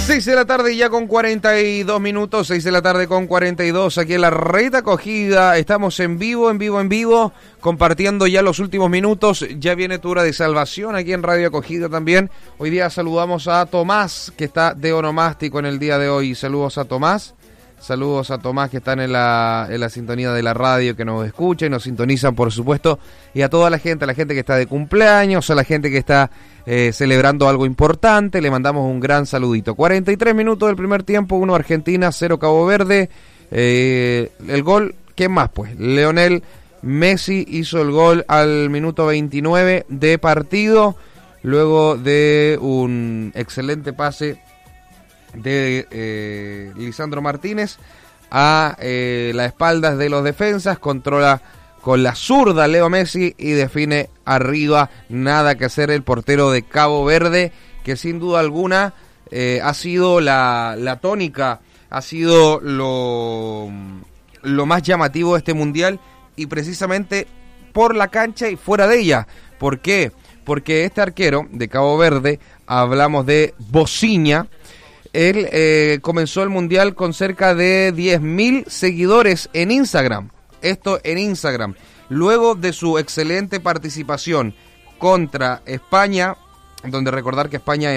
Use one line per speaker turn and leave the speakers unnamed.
6 de la tarde ya con 42 minutos, 6 de la tarde con 42, aquí en la Red Acogida, estamos en vivo, compartiendo ya los últimos minutos, ya viene tu hora de salvación aquí en Radio Acogida también. Hoy día saludamos a Tomás, que está de onomástico en el día de hoy. Saludos a Tomás que están en la sintonía de la radio, que nos escucha y nos sintonizan, por supuesto, y a toda la gente que está de cumpleaños, a la gente que está celebrando algo importante, le mandamos un gran saludito. 43 minutos del primer tiempo, 1 Argentina, 0 Cabo Verde. El gol, ¿quién más pues? Lionel Messi hizo el gol al minuto 29 de partido, luego de un excelente pase de Lisandro Martínez a las espaldas de los defensas, controla con la zurda Leo Messi y define arriba, nada que hacer el portero de Cabo Verde, que sin duda alguna ha sido la tónica, ha sido lo más llamativo de este mundial, y precisamente por la cancha y fuera de ella. ¿Por qué? Porque este arquero de Cabo Verde, hablamos de Bociña, él comenzó el mundial con cerca de 10.000 seguidores en Instagram. Esto en Instagram. Luego de su excelente participación contra España, donde recordar que España